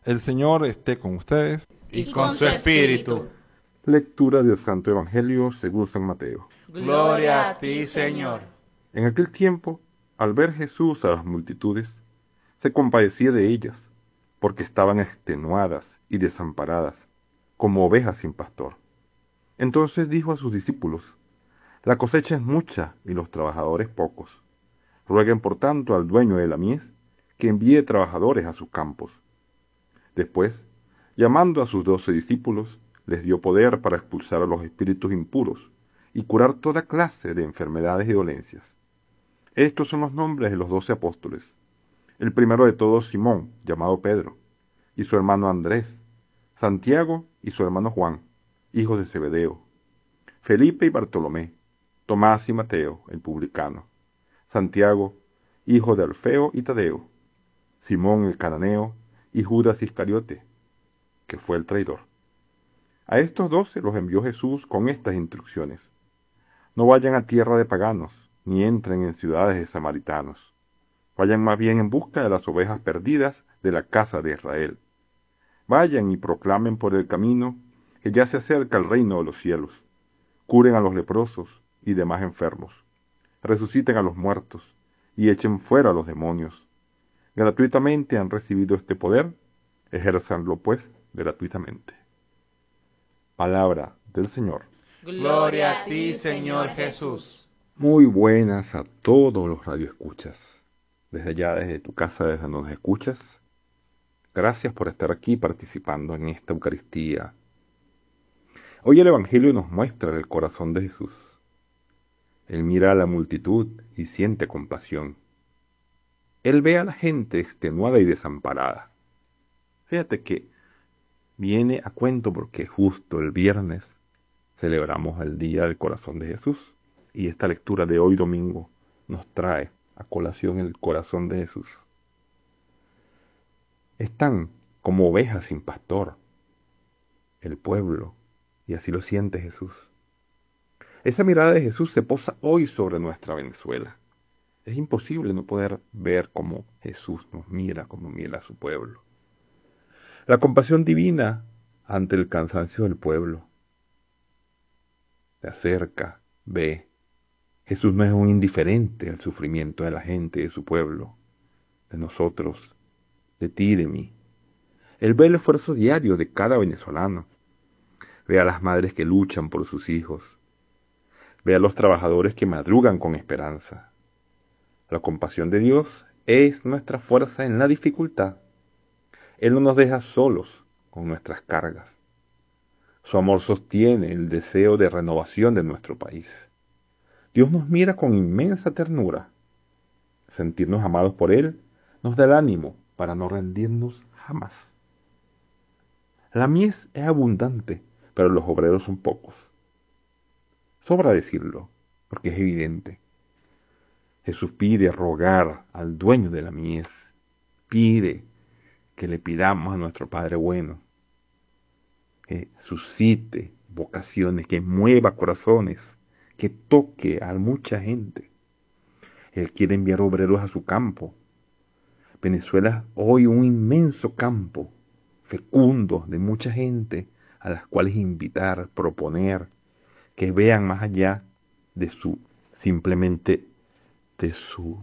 El Señor esté con ustedes. Y con su espíritu. Lectura del Santo Evangelio según San Mateo. Gloria a ti, Señor. En aquel tiempo, al ver Jesús a las multitudes, se compadecía de ellas, porque estaban extenuadas y desamparadas, como ovejas sin pastor. Entonces dijo a sus discípulos: La cosecha es mucha y los trabajadores pocos. Rueguen por tanto al dueño de la mies que envíe trabajadores a sus campos. Después, llamando a sus 12 discípulos, les dio poder para expulsar a los espíritus impuros y curar toda clase de enfermedades y dolencias. Estos son los nombres de los 12 apóstoles. El primero de todos, Simón, llamado Pedro, y su hermano Andrés, Santiago y su hermano Juan, hijos de Zebedeo, Felipe y Bartolomé, Tomás y Mateo, el publicano, Santiago, hijo de Alfeo y Tadeo, Simón el cananeo y Judas Iscariote, que fue el traidor. A estos 12 los envió Jesús con estas instrucciones: No vayan a tierra de paganos, ni entren en ciudades de samaritanos. Vayan más bien en busca de las ovejas perdidas de la casa de Israel. Vayan y proclamen por el camino que ya se acerca el reino de los cielos. Curen a los leprosos y demás enfermos. Resuciten a los muertos y echen fuera a los demonios. Gratuitamente han recibido este poder, ejérzanlo pues gratuitamente. Palabra del Señor. Gloria a ti, Señor Jesús. Muy buenas a todos los radioescuchas. Desde allá, desde tu casa, desde donde nos escuchas, gracias por estar aquí participando en esta Eucaristía. Hoy el Evangelio nos muestra el corazón de Jesús. Él mira a la multitud y siente compasión. Él ve a la gente extenuada y desamparada. Fíjate que viene a cuento porque justo el viernes celebramos el Día del Corazón de Jesús y esta lectura de hoy domingo nos trae a colación el corazón de Jesús. Están como ovejas sin pastor, el pueblo, y así lo siente Jesús. Esa mirada de Jesús se posa hoy sobre nuestra Venezuela. Es imposible no poder ver cómo Jesús nos mira, como mira a su pueblo. La compasión divina ante el cansancio del pueblo. Se acerca, ve. Jesús no es un indiferente al sufrimiento de la gente, de su pueblo, de nosotros, de ti y de mí. Él ve el esfuerzo diario de cada venezolano. Ve a las madres que luchan por sus hijos. Ve a los trabajadores que madrugan con esperanza. La compasión de Dios es nuestra fuerza en la dificultad. Él no nos deja solos con nuestras cargas. Su amor sostiene el deseo de renovación de nuestro país. Dios nos mira con inmensa ternura. Sentirnos amados por Él nos da el ánimo para no rendirnos jamás. La mies es abundante, pero los obreros son pocos. Sobra decirlo, porque es evidente. Jesús pide rogar al dueño de la mies. Pide que le pidamos a nuestro Padre bueno que suscite vocaciones, que mueva corazones, que toque a mucha gente. Él quiere enviar obreros a su campo. Venezuela es hoy un inmenso campo, fecundo, de mucha gente, a las cuales invitar, proponer, que vean más allá de simplemente de sus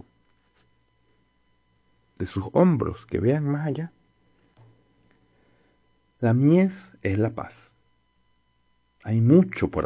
hombros, que vean más allá. La mies es la paz. Hay mucho por